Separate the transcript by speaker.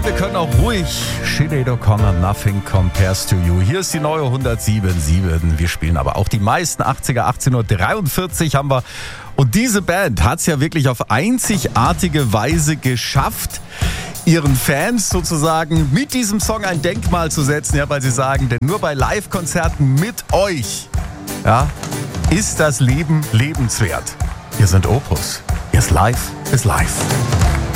Speaker 1: wir können auch ruhig Sinéad O'Connor, Nothing Compares to You. Hier ist die neue 107.7. Wir spielen aber auch die meisten 80er, 18:43 haben wir. Und diese Band hat es ja wirklich auf einzigartige Weise geschafft, ihren Fans sozusagen mit diesem Song ein Denkmal zu setzen, ja, weil sie sagen, denn nur bei Live-Konzerten mit euch, ja, ist das Leben lebenswert. Wir sind Opus. Yes, life is life.